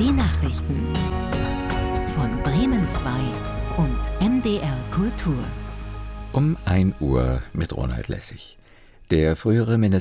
Die Nachrichten von Bremen 2 und MDR Kultur. Um 1 Uhr mit Ronald Lessig. Der frühere